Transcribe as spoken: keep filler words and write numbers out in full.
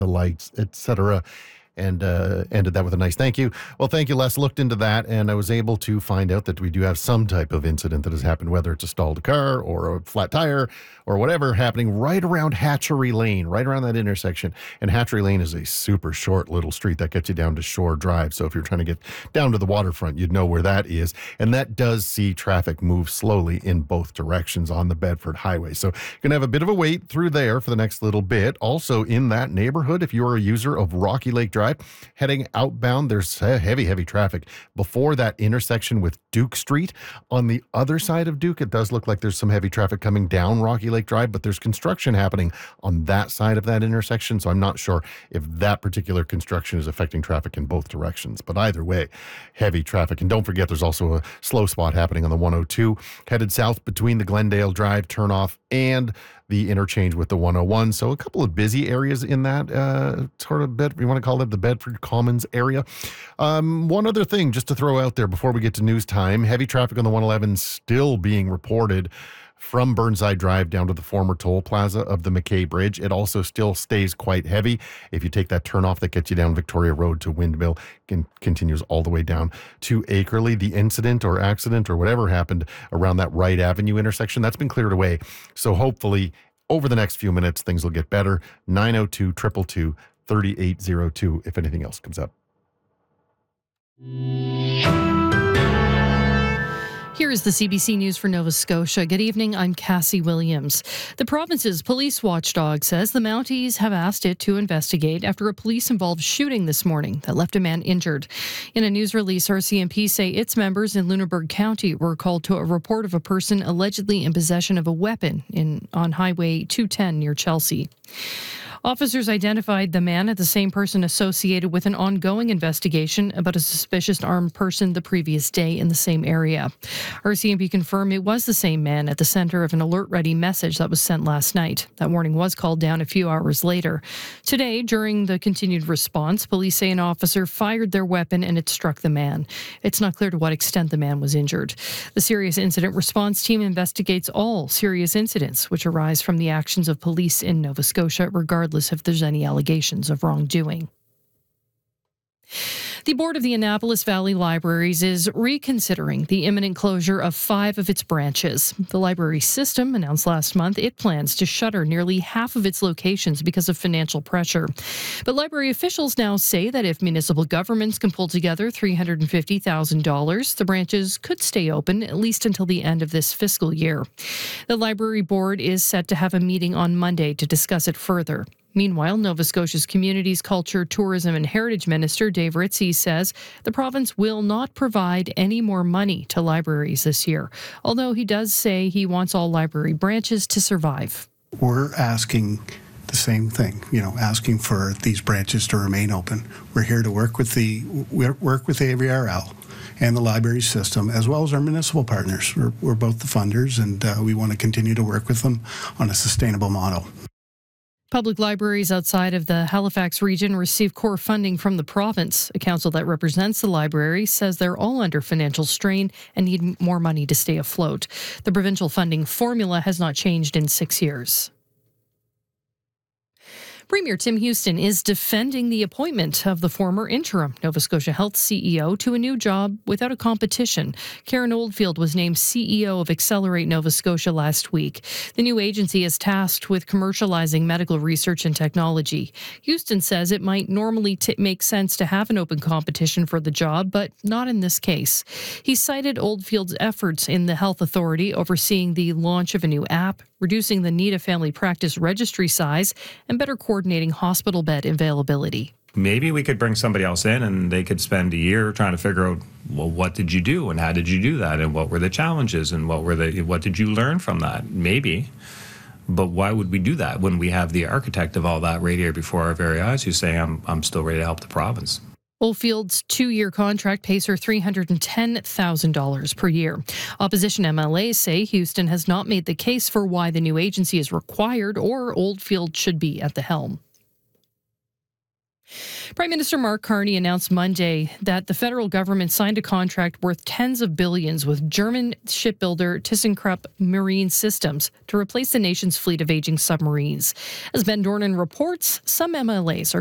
the lights, et cetera, and uh, ended that with a nice thank you. Well, thank you, Les. Looked into that, and I was able to find out that we do have some type of incident that has happened, whether it's a stalled car or a flat tire or whatever, happening right around Hatchery Lane, right around that intersection. And Hatchery Lane is a super short little street that gets you down to Shore Drive. So if you're trying to get down to the waterfront, you'd know where that is. And that does see traffic move slowly in both directions on the Bedford Highway. So you're going to have a bit of a wait through there for the next little bit. Also in that neighborhood, if you're a user of Rocky Lake Drive, heading outbound, there's heavy, heavy traffic before that intersection with Duke Street. On the other side of Duke, it does look like there's some heavy traffic coming down Rocky Lake Drive, but there's construction happening on that side of that intersection, so I'm not sure if that particular construction is affecting traffic in both directions. But either way, heavy traffic. And don't forget, there's also a slow spot happening on the one oh two, headed south between the Glendale Drive turnoff and the interchange with the one oh one. So a couple of busy areas in that uh, sort of bed, we want to call it the Bedford Commons area. Um, one other thing just to throw out there before we get to news time, heavy traffic on the one eleven still being reported from Burnside Drive down to the former toll plaza of the McKay Bridge. It also still stays quite heavy. If you take that turnoff that gets you down Victoria Road to Windmill, and continues all the way down to Akerley. The incident or accident or whatever happened around that Wright Avenue intersection, that's been cleared away. So hopefully over the next few minutes, things will get better. nine oh two, two two two, three eight oh two if anything else comes up. Here is the C B C News for Nova Scotia. Good evening, I'm Cassie Williams. The province's police watchdog says the Mounties have asked it to investigate after a police-involved shooting this morning that left a man injured. In a news release, R C M P say its members in Lunenburg County were called to a report of a person allegedly in possession of a weapon in on Highway two ten near Chelsea. Officers identified the man as the same person associated with an ongoing investigation about a suspicious armed person the previous day in the same area. R C M P confirmed it was the same man at the center of an alert-ready message that was sent last night. That warning was called down a few hours later. Today, during the continued response, police say an officer fired their weapon and it struck the man. It's not clear to what extent the man was injured. The Serious Incident Response Team investigates all serious incidents which arise from the actions of police in Nova Scotia, regardless if there's any allegations of wrongdoing. The board of the Annapolis Valley Libraries is reconsidering the imminent closure of five of its branches. The library system announced last month it plans to shutter nearly half of its locations because of financial pressure. But library officials now say that if municipal governments can pull together three hundred fifty thousand dollars, the branches could stay open at least until the end of this fiscal year. The library board is set to have a meeting on Monday to discuss it further. Meanwhile, Nova Scotia's Communities, Culture, Tourism and Heritage Minister Dave Ritchie says the province will not provide any more money to libraries this year, although he does say he wants all library branches to survive. We're asking the same thing, you know, asking for these branches to remain open. We're here to work with the work with A V R L and the library system, as well as our municipal partners. We're, we're both the funders, and uh, we want to continue to work with them on a sustainable model. Public libraries outside of the Halifax region receive core funding from the province. A council that represents the library says they're all under financial strain and need more money to stay afloat. The provincial funding formula has not changed in six years. Premier Tim Houston is defending the appointment of the former interim Nova Scotia Health C E O to a new job without a competition. Karen Oldfield was named C E O of Accelerate Nova Scotia last week. The new agency is tasked with commercializing medical research and technology. Houston says it might normally t- make sense to have an open competition for the job, but not in this case. He cited Oldfield's efforts in the health authority overseeing the launch of a new app, reducing the need of family practice registry size, and better coordinating hospital bed availability. Maybe we could bring somebody else in and they could spend a year trying to figure out, well, what did you do and how did you do that and what were the challenges and what were the what did you learn from that? Maybe. But why would we do that when we have the architect of all that right here before our very eyes who's saying, I'm, I'm still ready to help the province? Oldfield's two-year contract pays her three hundred ten thousand dollars per year. Opposition M L As say Houston has not made the case for why the new agency is required or Oldfield should be at the helm. Prime Minister Mark Carney announced Monday that the federal government signed a contract worth tens of billions with German shipbuilder ThyssenKrupp Marine Systems to replace the nation's fleet of aging submarines. As Ben Dornan reports, some M L As are